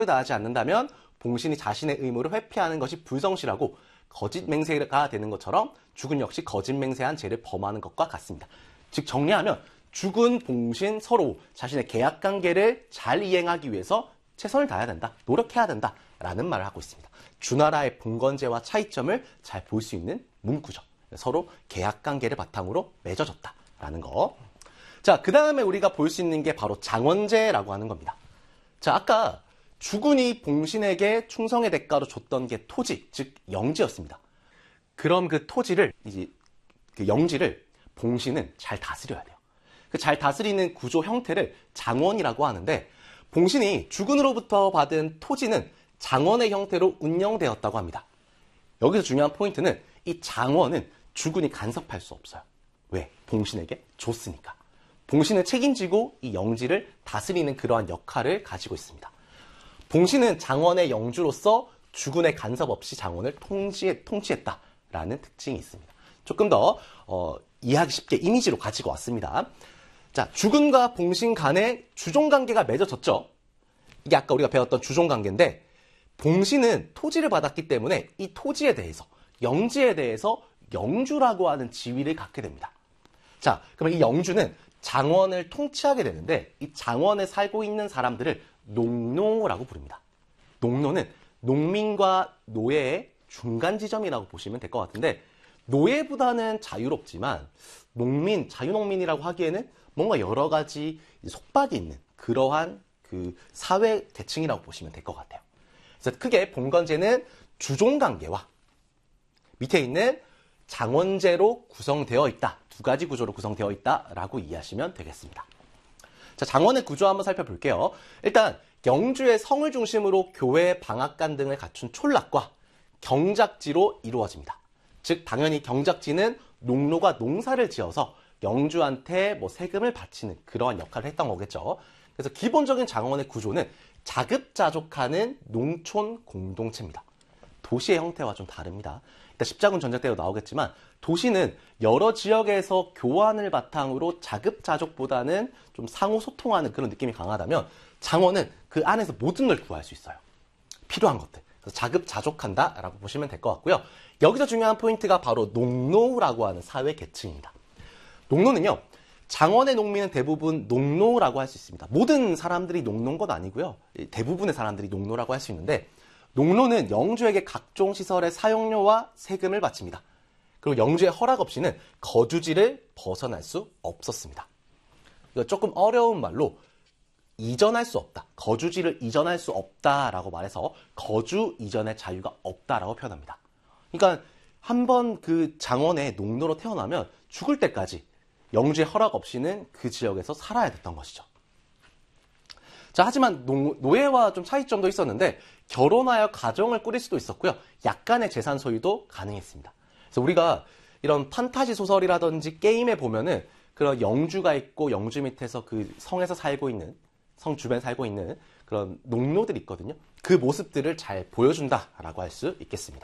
다하지 않는다면 봉신이 자신의 의무를 회피하는 것이 불성실하고 거짓 맹세가 되는 것처럼 죽은 역시 거짓 맹세한 죄를 범하는 것과 같습니다. 즉 정리하면 죽은 봉신 서로 자신의 계약관계를 잘 이행하기 위해서 최선을 다해야 된다, 노력해야 된다라는 말을 하고 있습니다. 주나라의 봉건제와 차이점을 잘 볼 수 있는 문구죠. 서로 계약관계를 바탕으로 맺어졌다라는 거. 자, 그 다음에 우리가 볼 수 있는 게 바로 장원제라고 하는 겁니다. 자, 아까 주군이 봉신에게 충성의 대가로 줬던 게 토지, 즉 영지였습니다. 그럼 그 토지를, 이제 그 영지를 봉신은 잘 다스려야 돼요. 그 잘 다스리는 구조 형태를 장원이라고 하는데, 봉신이 주군으로부터 받은 토지는 장원의 형태로 운영되었다고 합니다. 여기서 중요한 포인트는 이 장원은 주군이 간섭할 수 없어요. 왜? 봉신에게 줬으니까. 봉신은 책임지고 이 영지를 다스리는 그러한 역할을 가지고 있습니다. 봉신은 장원의 영주로서 주군의 간섭 없이 장원을 통치했다라는 특징이 있습니다. 조금 더 이해하기 쉽게 이미지로 가지고 왔습니다. 자, 주군과 봉신 간의 주종관계가 맺어졌죠. 이게 아까 우리가 배웠던 주종관계인데, 봉신은 토지를 받았기 때문에 이 토지에 대해서, 영지에 대해서 영주라고 하는 지위를 갖게 됩니다. 자, 그러면 이 영주는 장원을 통치하게 되는데, 이 장원에 살고 있는 사람들을 농노라고 부릅니다. 농노는 농민과 노예의 중간 지점이라고 보시면 될 것 같은데, 노예보다는 자유롭지만 농민, 자유농민이라고 하기에는 뭔가 여러 가지 속박이 있는 그러한 그 사회 계층이라고 보시면 될 것 같아요. 그래서 크게 봉건제는 주종관계와 밑에 있는 장원제로 구성되어 있다. 두 가지 구조로 구성되어 있다라고 이해하시면 되겠습니다. 자, 장원의 구조 한번 살펴볼게요. 일단 영주의 성을 중심으로 교회, 방앗간 등을 갖춘 촌락과 경작지로 이루어집니다. 즉 당연히 경작지는 농노가 농사를 지어서 영주한테 뭐 세금을 바치는 그러한 역할을 했던 거겠죠. 그래서 기본적인 장원의 구조는 자급자족하는 농촌 공동체입니다. 도시의 형태와 좀 다릅니다. 일단 십자군 전쟁 때도 나오겠지만 도시는 여러 지역에서 교환을 바탕으로 자급자족보다는 좀 상호소통하는 그런 느낌이 강하다면, 장원은 그 안에서 모든 걸 구할 수 있어요. 필요한 것들. 그래서 자급자족한다라고 보시면 될 것 같고요. 여기서 중요한 포인트가 바로 농노라고 하는 사회 계층입니다. 농노는요, 장원의 농민은 대부분 농노라고 할 수 있습니다. 모든 사람들이 농노인 건 아니고요. 대부분의 사람들이 농노라고 할 수 있는데, 농노는 영주에게 각종 시설의 사용료와 세금을 바칩니다. 그리고 영주의 허락 없이는 거주지를 벗어날 수 없었습니다. 이거 조금 어려운 말로 이전할 수 없다, 거주지를 이전할 수 없다라고 말해서 거주 이전의 자유가 없다라고 표현합니다. 그러니까 한번 그 장원의 농노로 태어나면 죽을 때까지 영주의 허락 없이는 그 지역에서 살아야 됐던 것이죠. 자, 하지만 노예와 좀 차이점도 있었는데, 결혼하여 가정을 꾸릴 수도 있었고요. 약간의 재산 소유도 가능했습니다. 그래서 우리가 이런 판타지 소설이라든지 게임에 보면은 그런 영주가 있고 영주 밑에서 그 성에서 살고 있는, 성 주변에 살고 있는 그런 농노들이 있거든요. 그 모습들을 잘 보여준다라고 할 수 있겠습니다.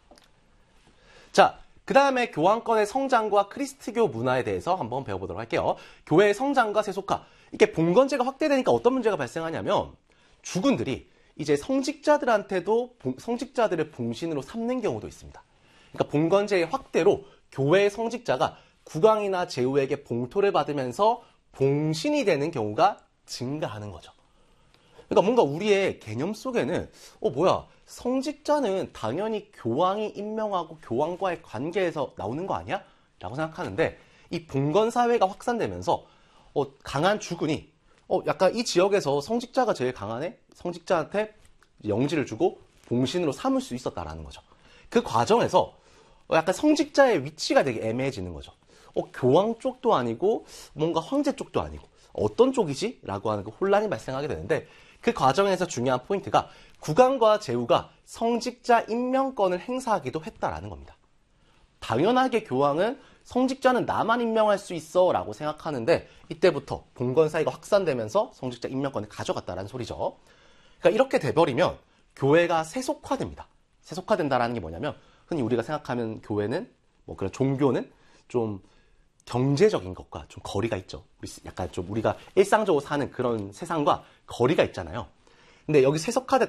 자, 그 다음에 교황권의 성장과 크리스트교 문화에 대해서 한번 배워보도록 할게요. 교회의 성장과 세속화. 이게 봉건제가 확대되니까 어떤 문제가 발생하냐면, 주군들이 이제 성직자들한테도 성직자들을 봉신으로 삼는 경우도 있습니다. 그러니까 봉건제의 확대로 교회의 성직자가 국왕이나 제후에게 봉토를 받으면서 봉신이 되는 경우가 증가하는 거죠. 그러니까 뭔가 우리의 개념 속에는 뭐야, 성직자는 당연히 교황이 임명하고 교황과의 관계에서 나오는 거 아니야? 라고 생각하는데, 이 봉건사회가 확산되면서 강한 주군이 약간 이 지역에서 성직자가 제일 강하네? 성직자한테 영지를 주고 봉신으로 삼을 수 있었다라는 거죠. 그 과정에서 약간 성직자의 위치가 되게 애매해지는 거죠. 교황 쪽도 아니고 뭔가 황제 쪽도 아니고 어떤 쪽이지? 라고 하는 그 혼란이 발생하게 되는데, 그 과정에서 중요한 포인트가 국왕과 제후가 성직자 임명권을 행사하기도 했다라는 겁니다. 당연하게 교황은 성직자는 나만 임명할 수 있어 라고 생각하는데, 이때부터 봉건 사회가 확산되면서 성직자 임명권을 가져갔다라는 소리죠. 그러니까 이렇게 돼버리면 교회가 세속화됩니다. 세속화된다라는 게 뭐냐면, 흔히 우리가 생각하면 교회는, 뭐 그런 종교는 좀 경제적인 것과 좀 거리가 있죠. 약간 좀 우리가 일상적으로 사는 그런 세상과 거리가 있잖아요. 근데 여기 세속화됐다